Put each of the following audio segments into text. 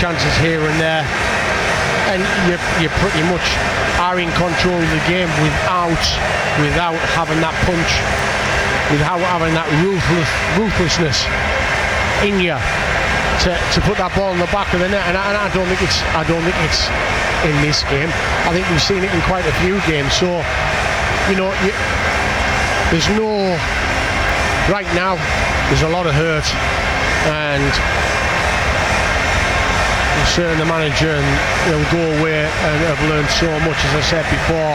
chances here and there, and you pretty much are in control of the game without having that punch, without having that ruthlessness in you to put that ball in the back of the net. And I don't think it's in this game. I think we've seen it in quite a few games. So there's no, right now there's a lot of hurt, and certainly the manager and he'll go away and have learned so much, as I said before,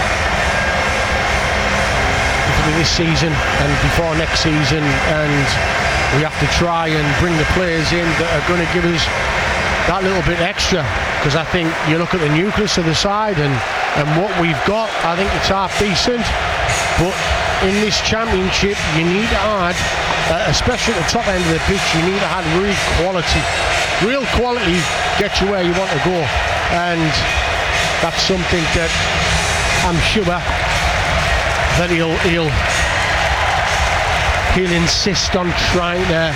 this season and before next season, and we have to try and bring the players in that are going to give us that little bit extra, because I think you look at the nucleus of the side and what we've got, I think it's half decent, but in this championship you need to add, especially at the top end of the pitch, you need to add real quality gets you where you want to go, and that's something that I'm sure that he'll insist on trying to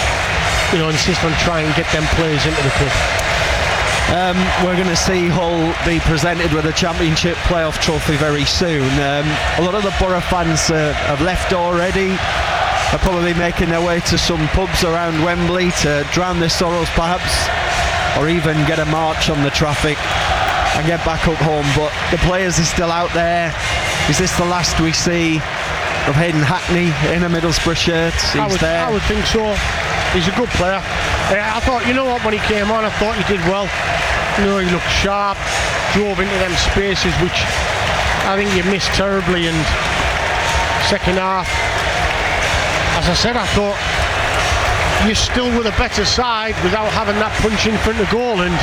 get them players into the club. We're going to see Hull be presented with a championship playoff trophy very soon. A lot of the Borough fans have left already. They're probably making their way to some pubs around Wembley to drown their sorrows perhaps, or even get a march on the traffic and get back up home. But the players are still out there. Is this the last we see of Hayden Hackney in a Middlesbrough shirt? I would think so. He's a good player. I thought, when he came on, I thought he did well. He looked sharp, drove into them spaces, which I think you missed terribly. And second half, as I said, I thought you're still with a better side without having that punch in front of goal, and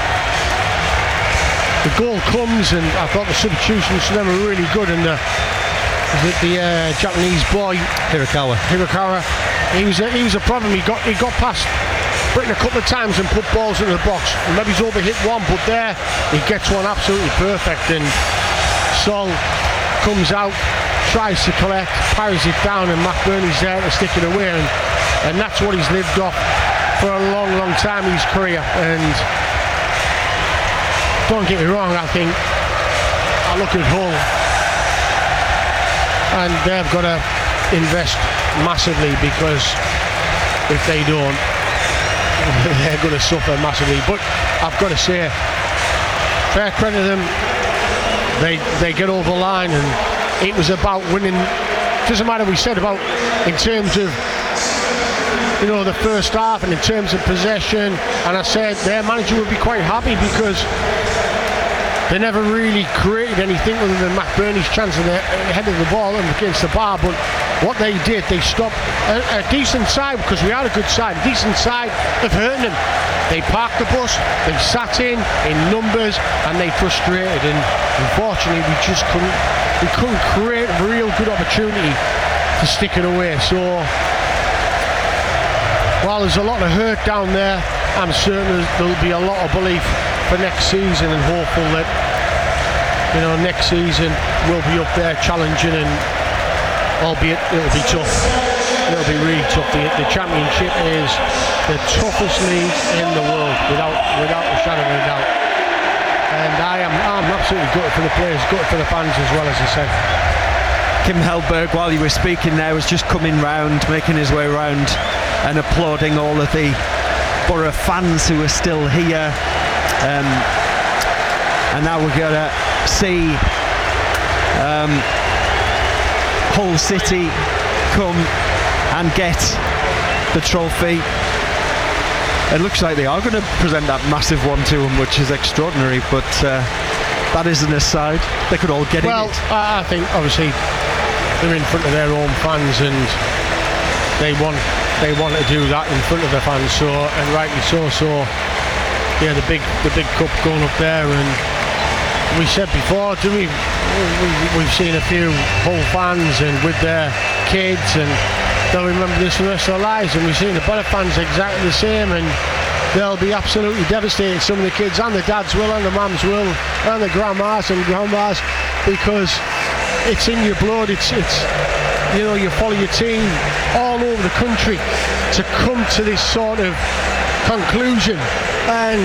the goal comes, and I thought the substitutions for them were really good. And the Japanese boy Hirakawa, he was a problem. He got past Britain a couple of times and put balls into the box. Maybe he's overhit one, but there he gets one absolutely perfect. And Sol comes out, tries to collect, parries it down, and McBurney's there to stick it away. And that's what he's lived off for a long time in his career. And don't get me wrong, I think I look at Hull and they've got to invest massively, because if they don't, they're going to suffer massively. But I've got to say, fair credit to them, they get over the line, and it was about winning. Doesn't matter what we said about in terms of the first half and in terms of possession, and I said their manager would be quite happy because they never really created anything other than McBurney's chance at the head of the ball and against the bar. But what they did, they stopped a decent side, because we had a good side, a decent side of hurting them. They parked the bus, they sat in numbers, and they frustrated. And unfortunately, we couldn't create a real good opportunity to stick it away. So while there's a lot of hurt down there, I'm certain there'll be a lot of belief for next season, and hopeful that next season we'll be up there challenging, and albeit it'll be tough. It'll be really tough. The championship is the toughest league in the world, without a shadow of a doubt. And I'm absolutely gutted for the players, gutted for the fans as well, as I said. Kim Hellberg, while you were speaking there, was just coming round, making his way round and applauding all of the Borough fans who are still here. And now we're going to see Hull City come and get the trophy. It looks like they are going to present that massive one to them, which is extraordinary, but that is an aside. They could all get in it. Well, I think obviously they're in front of their own fans, and they want to do that in front of the fans, so, and rightly so. So yeah, the big cup going up there, and we said before, didn't we? We've seen a few Hull fans and with their kids, and they'll remember this for the rest of their lives. And we've seen the Borough fans exactly the same, and they'll be absolutely devastated. Some of the kids, and the dads will, and the mums will, and the grandmas and grandmas, because it's in your blood. It's you follow your team all over the country to come to this sort of conclusion. And